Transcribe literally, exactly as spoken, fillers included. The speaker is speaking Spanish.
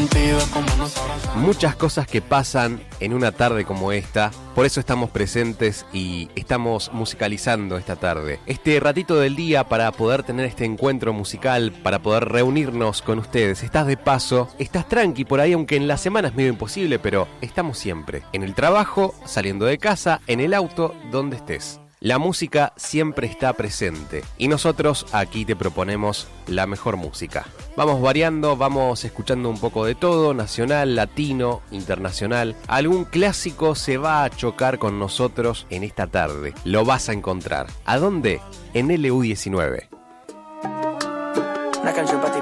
contigo es como nos abrazamos. Muchas cosas que pasan en una tarde como esta, por eso estamos presentes y estamos musicalizando esta tarde. Este ratito del día para poder tener este encuentro musical, para poder reunirnos con ustedes. Estás de paso, estás tranqui por ahí, aunque en la semana es medio imposible, pero estamos siempre. En el trabajo, saliendo de casa, en el auto, donde estés. La música siempre está presente y nosotros aquí te proponemos la mejor música. Vamos variando, vamos escuchando un poco de todo, nacional, latino, internacional. Algún clásico se va a chocar con nosotros en esta tarde. Lo vas a encontrar. ¿A dónde? En L U diecinueve. Una canción para